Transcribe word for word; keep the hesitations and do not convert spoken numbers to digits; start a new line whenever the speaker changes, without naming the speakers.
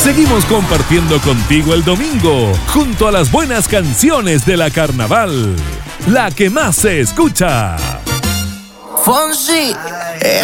Seguimos compartiendo contigo el domingo, junto a las buenas canciones de la Carnaval, la que más se escucha.
Fonsi,